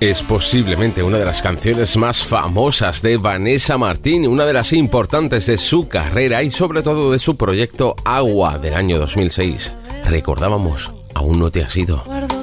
Es posiblemente una de las canciones más famosas de Vanessa Martín, una de las importantes de su carrera y sobre todo de su proyecto Agua del año 2006. Recordábamos, Aún no te has ido.